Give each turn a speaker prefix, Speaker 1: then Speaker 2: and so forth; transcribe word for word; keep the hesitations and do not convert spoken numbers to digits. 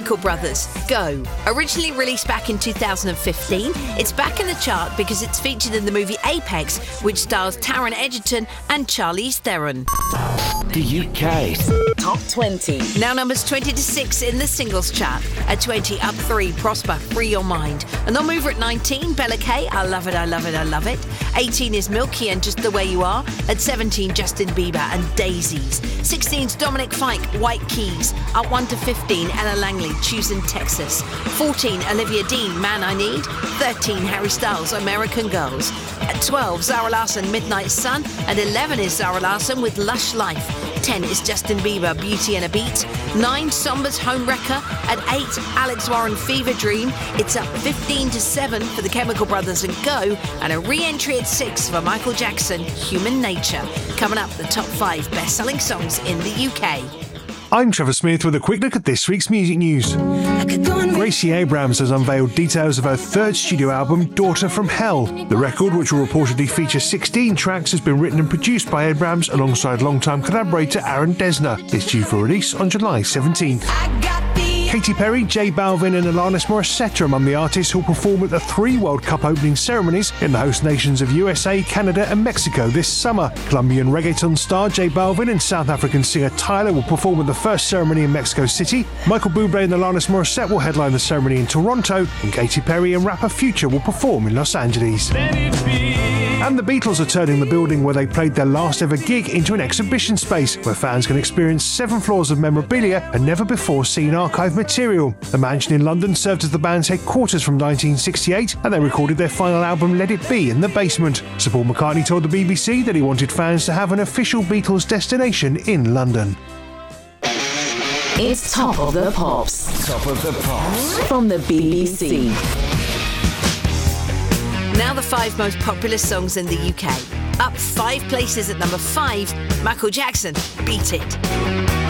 Speaker 1: Chemical Brothers, Go. Originally released back in two thousand fifteen, it's back in the chart because it's featured in the movie Apex, which stars Taron Egerton and Charlize Theron.
Speaker 2: The U K
Speaker 3: Top twenty.
Speaker 1: Now numbers twenty to six in the singles chart. At twenty, up three, Prosper, Free Your Mind. A non-mover at nineteen, Bella K, I Love It, I Love It, I Love It. eighteen is Milky and Just The Way You Are. At seventeen, Justin Bieber and Daisies. sixteen's Dominic Fike, White Keys. Up one to fifteen, Ella Langley, Choosing Texas. fourteen, Olivia Dean, Man I Need. thirteen, Harry Styles, American Girls. At twelve, Zara Larsson, Midnight Sun. And eleven is Zara Larsson with Lush Life. ten is Justin Bieber, Beauty and a Beat. nine, Somber's Homewrecker. At eight, Alex Warren, Fever Dream. It's up fifteen to seven for the Chemical Brothers and Go, and a re-entry at six for Michael Jackson, Human Nature. Coming up, the top five best-selling songs in the U K.
Speaker 4: I'm Trevor Smith with a quick look at this week's music news. Gracie Abrams has unveiled details of her third studio album, Daughter from Hell. The record, which will reportedly feature sixteen tracks, has been written and produced by Abrams alongside longtime collaborator Aaron Dessner. It's due for release on July seventeenth. Katy Perry, J Balvin and Alanis Morissette are among the artists who will perform at the three World Cup opening ceremonies in the host nations of U S A, Canada and Mexico this summer. Colombian reggaeton star J Balvin and South African singer Tyler will perform at the first ceremony in Mexico City. Michael Bublé and Alanis Morissette will headline the ceremony in Toronto, and Katy Perry and rapper Future will perform in Los Angeles. And the Beatles are turning the building where they played their last ever gig into an exhibition space where fans can experience seven floors of memorabilia and never before seen archive material. The mansion in London served as the band's headquarters from nineteen sixty-eight, and they recorded their final album Let It Be in the basement. Sir Paul McCartney told the B B C that he wanted fans to have an official Beatles destination in London.
Speaker 3: It's Top of the Pops.
Speaker 2: Top of the Pops.
Speaker 3: From the B B C.
Speaker 1: Now the five most popular songs in the U K. Up five places at number five, Michael Jackson, Beat It.